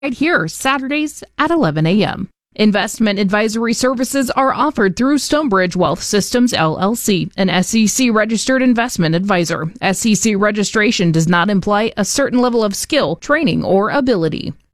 right here, Saturdays at 11 a.m. Investment advisory services are offered through Stonebridge Wealth Systems, LLC, an SEC-registered investment advisor. SEC registration does not imply a certain level of skill, training, or ability.